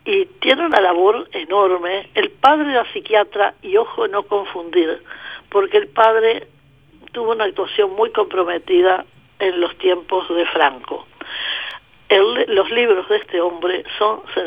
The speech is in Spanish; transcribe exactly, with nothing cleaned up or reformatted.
y tiene una labor enorme. El padre era psiquiatra y ojo no confundir, porque el padre tuvo una actuación muy comprometida en los tiempos de Franco. El, los libros de este hombre son